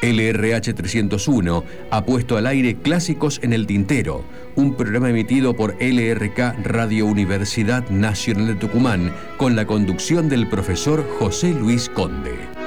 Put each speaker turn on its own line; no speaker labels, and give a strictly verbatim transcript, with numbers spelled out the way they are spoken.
L R H trescientos uno ha puesto al aire Clásicos en el Tintero, un programa emitido por L R K Radio Universidad Nacional de Tucumán con la conducción del profesor José Luis Conde.